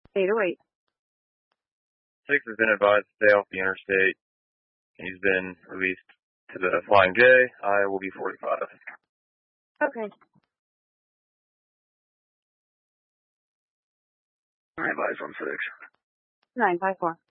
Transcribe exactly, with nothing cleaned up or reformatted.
eight oh eight. Six has been advised to stay off the interstate. He's been released to the Flying J. I will be forty-five. Okay. Advise on six. nine five four.